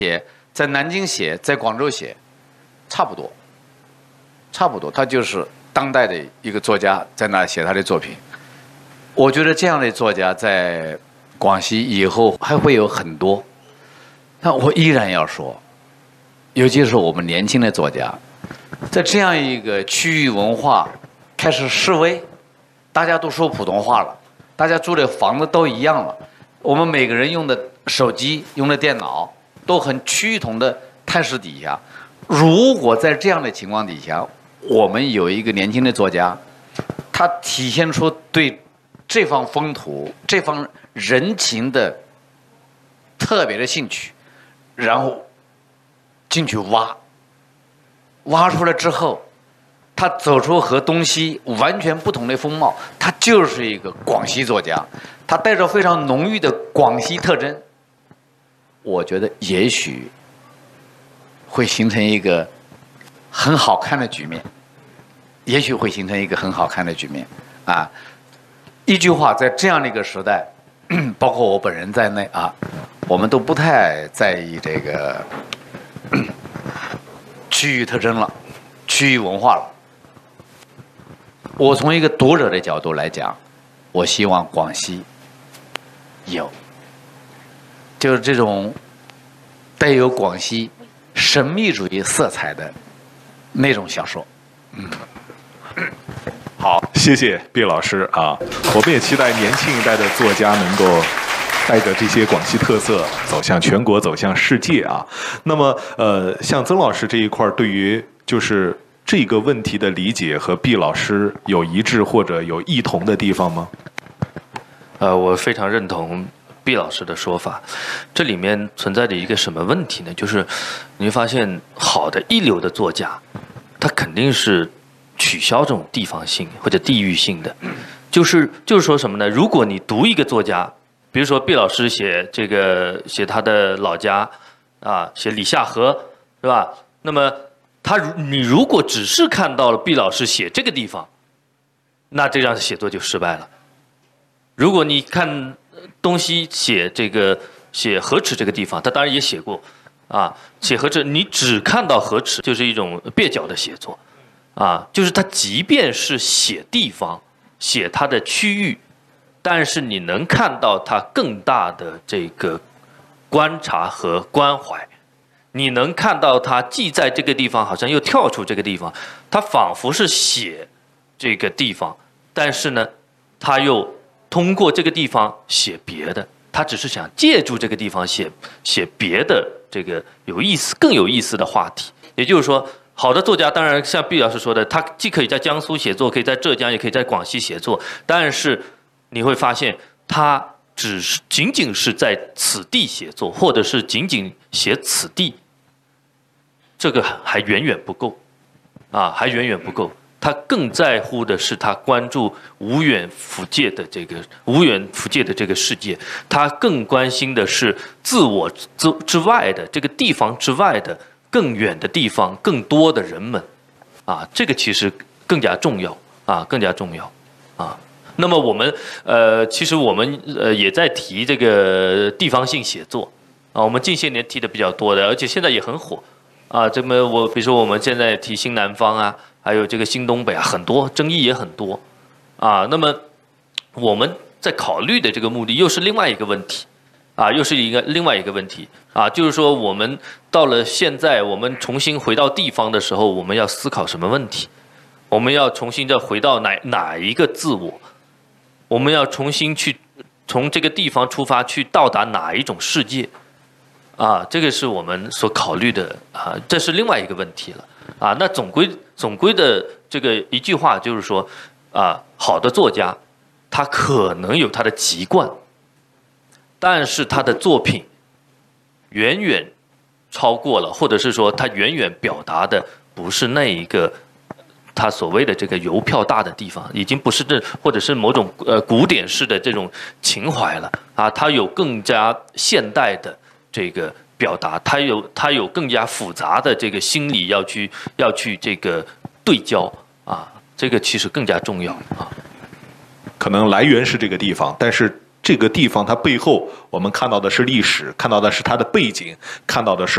在南京写，在广州写，差不多，差不多，他就是当代的一个作家在那写他的作品。我觉得这样的作家在广西以后还会有很多，但我依然要说，尤其是我们年轻的作家，在这样一个区域文化开始式微，大家都说普通话了，大家住的房子都一样了，我们每个人用的手机、用的电脑都很趋同的态势底下，如果在这样的情况底下，我们有一个年轻的作家，他体现出对这方风土、这方人情的特别的兴趣，然后进去挖出来之后，他走出和东西完全不同的风貌，他就是一个广西作家，他带着非常浓郁的广西特征。我觉得也许会形成一个很好看的局面，也许会形成一个很好看的局面啊！一句话，在这样的一个时代，包括我本人在内啊，我们都不太在意这个区域特征了，区域文化了。我从一个读者的角度来讲，我希望广西有，就是这种带有广西神秘主义色彩的那种小说。 好，谢谢毕老师啊！我们也期待年轻一代的作家能够带着这些广西特色走向全国，走向世界啊。那么像曾老师这一块，对于就是这个问题的理解和毕老师有一致或者有异同的地方吗？ 我非常认同毕老师的说法。这里面存在着一个什么问题呢？就是你会发现，好的一流的作家，他肯定是取消这种地方性或者地域性的。就是说什么呢？如果你读一个作家，比如说毕老师写他的老家啊，写李夏河，是吧？那么你如果只是看到了毕老师写这个地方，那这样的写作就失败了。如果你看东西写河池这个地方，他当然也写过啊，写河池，你只看到河池就是一种蹩脚的写作啊，就是他即便是写地方，写他的区域，但是你能看到他更大的这个观察和关怀。你能看到他既在这个地方，好像又跳出这个地方，他仿佛是写这个地方，但是呢，他又通过这个地方写别的，他只是想借助这个地方写别的这个更有意思的话题。也就是说，好的作家当然像毕老师说的，他既可以在江苏写作，可以在浙江，也可以在广西写作，但是你会发现他仅仅是在此地写作，或者是仅仅写此地，这个还远远不够啊，还远远不够。他更在乎的是他关注无远弗届的这个世界，他更关心的是自我之外的这个地方之外的更远的地方，更多的人们啊，这个其实更加重要啊，更加重要啊。那么我们其实我们也在提这个地方性写作啊，我们近些年提的比较多的，而且现在也很火啊。比如说我们现在提新南方啊，还有这个新东北啊，很多争议也很多啊。那么我们在考虑的这个目的又是另外一个问题啊，另外一个问题啊，就是说我们到了现在，我们重新回到地方的时候，我们要思考什么问题？我们要重新再回到哪一个自我？我们要重新去从这个地方出发，去到达哪一种世界？啊，这个是我们所考虑的啊，这是另外一个问题了啊。那总归的这个一句话就是说啊，好的作家他可能有他的籍贯，但是他的作品远远超过了，或者是说他远远表达的不是那一个他所谓的这个邮票大的地方，已经不是或者是某种古典式的这种情怀了啊，他有更加现代的这个表达，他有更加复杂的这个心理要去这个对焦啊，这个其实更加重要啊。 可能来源是这个地方，但是这个地方它背后我们看到的是历史，看到的是它的背景，看到的是